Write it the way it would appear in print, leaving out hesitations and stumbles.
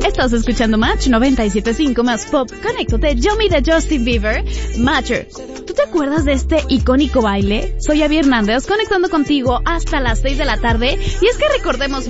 Estás escuchando Match 97.5 más pop. Conéctate, Yomi de Justin Bieber, Matcher. ¿Tú te acuerdas de este icónico baile? Soy Abby Hernández, conectando contigo hasta las 6 de la tarde. Y es que recordemos